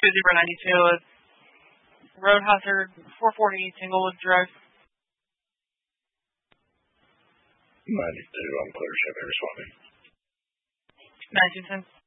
2092 is Road Hazard 440 Tanglewood Drive. 92, I'm clear, 7 responding. 1910.